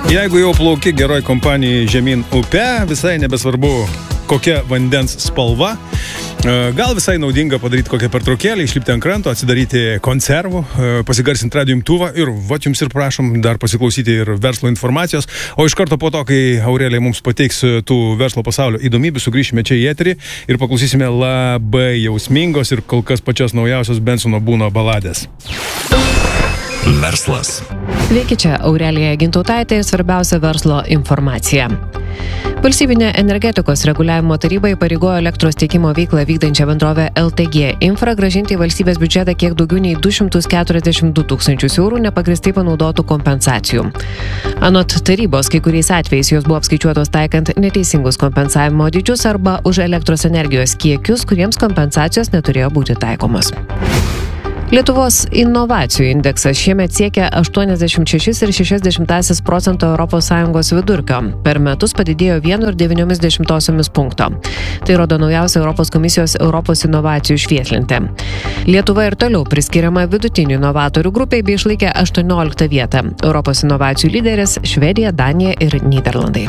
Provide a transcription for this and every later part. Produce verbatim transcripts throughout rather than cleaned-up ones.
Jeigu jau plauki geroj kompanijai žemyn upe, visai nebesvarbu kokia vandens spalva, gal visai naudinga padaryti kokią pertraukėlę, išlipti ant kranto, atsidaryti konservų, pasigarsinti radijo imtuvą ir vat jums ir prašom dar pasiklausyti ir verslo informacijos. O iš karto po to, kai Aurelija mums pateiks tų verslo pasaulio įdomybių, sugrįšime čia į eterį ir paklausysime labai jausmingos ir kol kas pačios naujausios Bensono Būno baladės. Verslas. Sveiki, čia Aurelija Gintautaitė ir svarbiausia verslo informacija. Valstybinė energetikos reguliavimo taryba įpareigojo elektros tiekimo veiklą vykdančią bendrovę L T G Infra grąžinti į valstybės biudžetą kiek daugiau nei du šimtus keturiasdešimt du tūkstančius eurų nepagristai panaudotų kompensacijų. Anot tarybos, kai kuriais atvejais jos buvo apskaičiuotos taikant neteisingus kompensavimo dydžius arba už elektros energijos kiekius, kuriems kompensacijos neturėjo būti taikomos. Lietuvos inovacijų indeksas šiemet siekia aštuoniasdešimt šeši ir šešias dešimtąsias procento Europos Sąjungos vidurkio. Per metus padidėjo vienu ir devyniomis dešimtosiomis punkto. Tai rodo naujausia Europos komisijos Europos inovacijų švieslentė. Lietuva ir toliau priskiriama vidutinių inovatorių grupiai bei išlaikė aštuonioliktą vietą. Europos inovacijų lyderės Švedija, Danija ir Nyderlandai.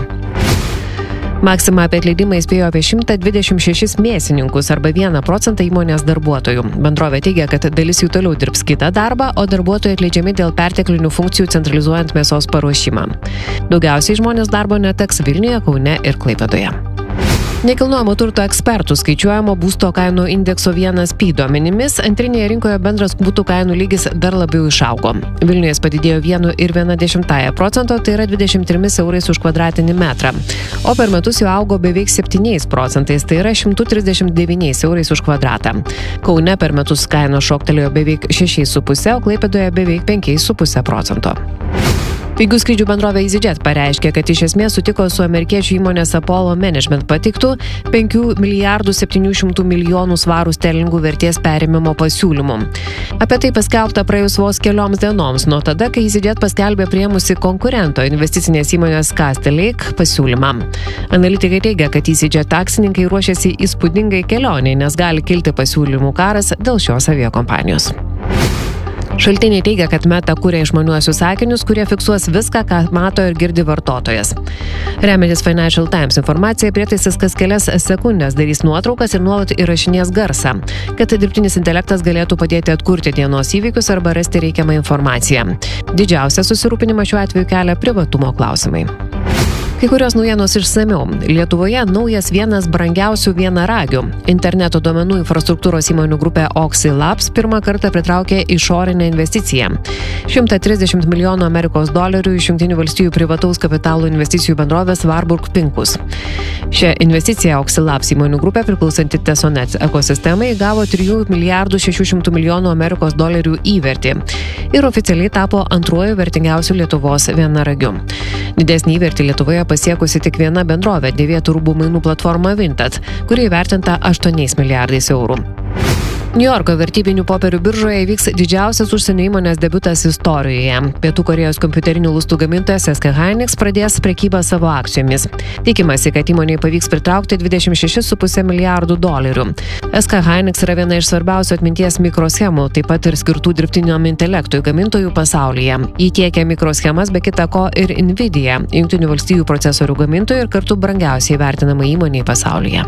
Maxima apie atleidimą įspėjo apie šimtą dvidešimt šešis mėsininkus arba vieną procentą įmonės darbuotojų. Bendrovė teigia, kad dalis jų toliau dirbs kitą darbą, o darbuotojai atleidžiami dėl perteklinių funkcijų centralizuojant mėsos paruošimą. Daugiausiai žmonės darbo neteks Vilniuje, Kaune ir Klaipėdoje. Nekilnojamo turto ekspertų skaičiuojamo būsto kainų indekso vienas P duomenimis antrinėje rinkoje bendras būtų kainų lygis dar labiau išaugo. Vilniuje jis padidėjo vienu ir viena dešimtąja procento, tai yra dvidešimt trimis eurais už kvadratinį metrą. O per metus jau augo beveik septyniais procentais, tai yra šimtu trisdešimt devyniais eurais už kvadratą. Kaune per metus kainos šoktelėjo beveik šešiais su puse, o Klaipėdoje beveik penkiais su puse procento. Pigių skrydžių bendrovė EasyJet pareiškė, kad iš esmės sutiko su amerikiečių įmonės Apollo Management pateiktų penkių milijardų septynių šimtų milijonų svarų sterlingų vertės perėmimo pasiūlymų. Apie tai paskelbta praėjus vos kelioms dienoms nuo tada, kai EasyJet paskelbė priėmusi konkurento investicinės įmonės Castlelake pasiūlymą. Analitikai teigia, kad EasyJet akcininkai ruošiasi įspūdingai kelionei, nes gali kilti pasiūlymų karas dėl šios aviakompanijos. Šaltiniai teigia, kad Meta kuria išmaniuosius akinius, kurie fiksuos viską, ką mato ir girdi vartotojas. Remiantis Financial Times informacija, prietaisas kas kelias sekundės darys nuotraukas ir nuolat įrašinės garsą, kad dirbtinis intelektas galėtų padėti atkurti dienos įvykius arba rasti reikiamą informaciją. Didžiausią susirūpinimą šiuo atveju kelia privatumo klausimai. Kai kurios naujienos išsamiau. Lietuvoje naujas vienas brangiausių vienaragių. Interneto duomenų infrastruktūros įmonių grupė Oxy Labs pirmą kartą pritraukė išorinę investiciją. šimtą trisdešimt milijonų Amerikos dolerių iš Jungtinių valstijų privataus kapitalo investicijų bendrovės Warburg Pincus. Šią investiciją Oxy Labs įmonių grupė priklausanti Tesonet ekosistemai gavo trijų milijardų šešių šimtų milijonų Amerikos dolerių įvertį ir oficialiai tapo antruoju vertingiausiu Lietuvos vienaragiu. Didesnį įvertį Lietuvoje pasiekusi tik viena bendrovė – dėvėtų rūbų mainų platforma Vinted, kuri įvertinta aštuoniais milijardais eurų. Niujorko vertybinių popierių biržoje įvyks didžiausias užsienio įmonės debiutas istorijoje. Pietų Korėjos kompiuterinių lustų gamintojas S K Hynix pradės prekybą savo akcijomis. Tikimasi, kad įmonei pavyks pritraukti dvidešimt šešis su puse milijardų dolerių. S K Hynix yra viena iš svarbiausių atminties mikroschemų, taip pat ir skirtų dirbtiniam intelektui gamintojų pasaulyje. Ji tiekia mikroschemas be kita ko ir Nvidia, Jungtinių valstijų procesorių gamintojų ir kartu brangiausiai vertinama įmonė pasaulyje.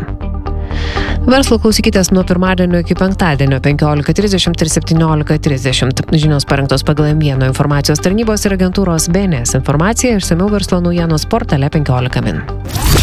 Verslo klausykitės nuo pirmadienio iki penktadienio penkiolika trisdešimt ir septyniolika trisdešimt. Žinios parengtos pagal M vieno informacijos tarnybos ir agentūros B N S informaciją, išsamiau verslo naujienos portale penkiolika min.